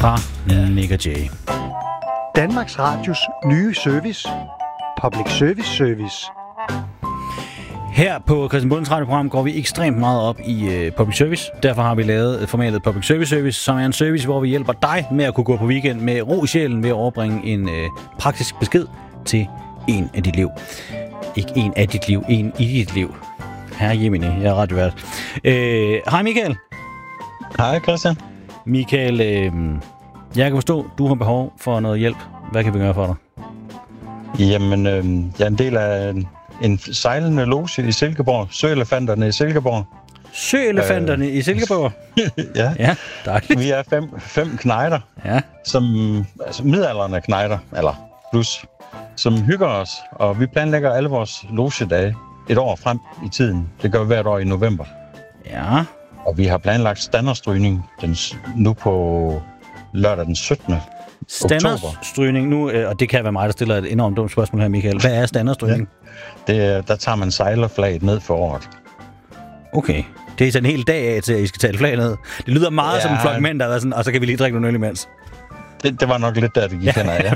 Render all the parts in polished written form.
fra Nick & Jay. Danmarks Radios nye service. Public service. Her på Christian Bundens radioprogram går vi ekstremt meget op i public service. Derfor har vi lavet formatet Public Service, som er en service, hvor vi hjælper dig med at kunne gå på weekend med ro i sjælen ved at overbringe en praktisk besked til en af dit liv. Ikke en af dit liv, en i dit liv. Herre Jemini, jeg er radiovært. Hej Michael. Hej Christian. Michael, jeg kan forstå, du har behov for noget hjælp. Hvad kan vi gøre for dig? Jamen, jeg er en del af en sejlende loge i Silkeborg. Søelefanterne i Silkeborg. Søelefanterne i Silkeborg? Ja, dejligt. Vi er fem knejder, som midaldrende knejder, eller plus, som hygger os. Og vi planlægger alle vores logedage et år frem i tiden. Det gør vi hvert år i november. Ja. Og vi har planlagt standardstrygning nu på lørdag den 17. Standardstrygning nu, og det kan være mig, der stiller et enormt dumt spørgsmål her, Michael. Hvad er standardstrygning? Ja. Der tager man sejlerflaget ned for året. Okay. Det er sådan en hel dag af til, at I skal tage flaget ned. Det lyder meget som en flok mænd, der er sådan, og så kan vi lige drikke nogle øl imens. Det var nok lidt der, det gik hen af, ja.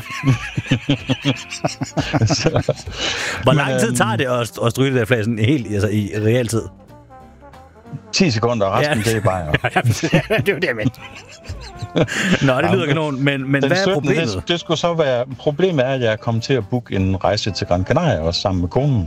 Hvor lang tid tager det at stryge det der flag sådan helt i realtid? 10 sekunder, og resten det er bare. Det var det, jeg mente. Nå, det lyder kanon, men hvad er problemet? Det skulle så være... Problemet er, at jeg er kommet til at booke en rejse til Gran Canaria, også sammen med konen.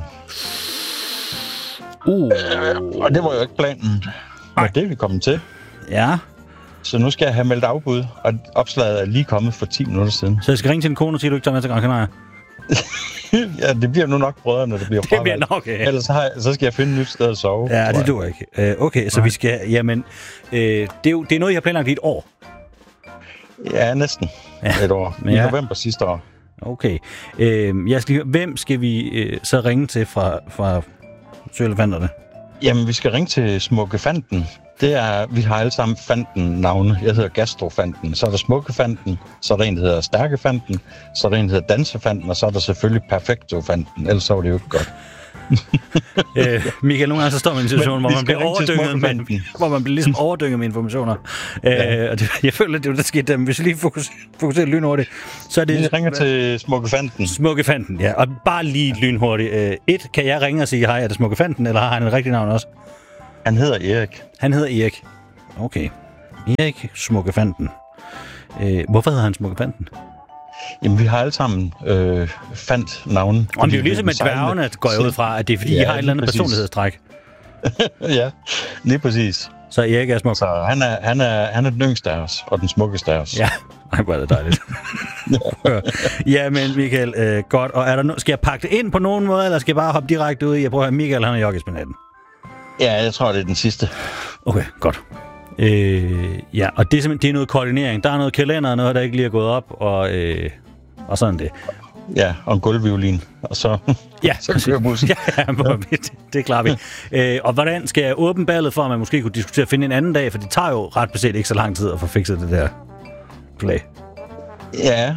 Og det var jo ikke planen. Men det er vi kommet til. Ja. Så nu skal jeg have meldt afbud, og opslaget er lige kommet for 10 minutter siden. Så jeg skal ringe til en kone og sige, at du ikke tager med til Gran Canaria? Ja, det bliver nu nok brødre, når det bliver fravalgt. Det bliver nok, okay. Ellers så skal jeg finde et nyt sted at sove. Ja, det duer ikke. Okay, så vi skal... Jamen, det er noget, I har planlagt i et år? Ja, næsten. Et år. I november sidste år. Okay. Jeg skal høre, hvem skal vi så ringe til fra Søelefanterne? Jamen, vi skal ringe til Smukkefanten. Vi har alle sammen Fanten-navne. Jeg hedder Gastrofanten. Så er der Smukkefanten, så er der en, der hedder Stærkefanten, så er der en, der hedder Dansefanten, og så er der selvfølgelig Perfektofanten. Ellers så var det jo ikke godt. Michael, nogle gange så står man i en situation, hvor man bliver overdynget hvor man bliver ligesom overdynget med informationer. Og jeg føler, det er der skete, hvis vi lige fokuserer lynhurtigt, så er det... Vi ringer til Smukkefanten. Smukkefanten, ja. Og bare lige lynhurtigt. Kan jeg ringe og sige, hej, er det Smukkefanten, eller har han et rigtigt navn også? Han hedder Erik. Han hedder Erik. Okay. Erik Smukkefanten. Hvorfor hedder han Smukkefanten? Jamen, vi har alle sammen fandt navne. Og det er jo ligesom med dværgene, går jeg ud fra, at det er fordi, I har et eller andet personlighedstræk. Ja, lige præcis. Så Erik er smuk. Så han er den yngste af os, og den smukkeste af os. Ja, hvor er det dejligt. Ja, men Michael, godt. Og er der skal jeg pakke det ind på nogen måde, eller skal jeg bare hoppe direkte ud i? Jeg prøver at høre, Michael, han er joggis med natten. Ja, jeg tror, det er den sidste. Okay, godt. Ja, og det er simpelthen noget koordinering. Der er noget kalender og noget, der ikke lige er gået op, og sådan det. Ja, og en gulvviolin, og så, så kører bussen. Ja, det klarer vi. Og hvordan skal jeg åbne ballet for, at man måske kunne diskutere at finde en anden dag, for det tager jo ret beset ikke så lang tid at få fikset det der flag. Ja,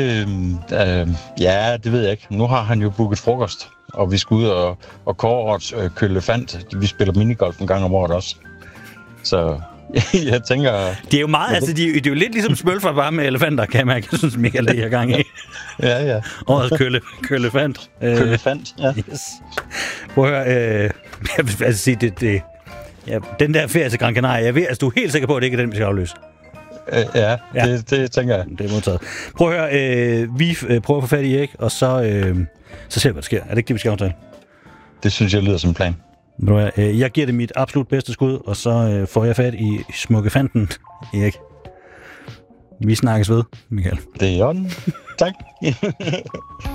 det ved jeg ikke. Nu har han jo booket frokost, og vi skal ud og kåre årets kølefant. Vi spiller minigolf en gang om året også. Så jeg tænker... Det er jo meget, altså det er jo lidt ligesom smølfer bare med elefanter, kan jeg mærke. Jeg synes, Michael, det er gang i. Ja. Årets kølefant. Kølefant, ja. Yes. Prøv at høre, jeg vil altså sige, den der ferie til Gran Canaria, du er helt sikker på, at det ikke er den, vi skal afløse. Ja. Det tænker jeg. Det er modtaget. Prøv at høre, vi prøver at få fat i Erik, og så ser vi, hvad der sker. Er det ikke det, vi skal aftale? Det synes jeg lyder som en plan. Jeg giver det mit absolut bedste skud, og så får jeg fat i Smukkefanten, Erik. Vi snakkes ved, Michael. Det er i orden. Tak.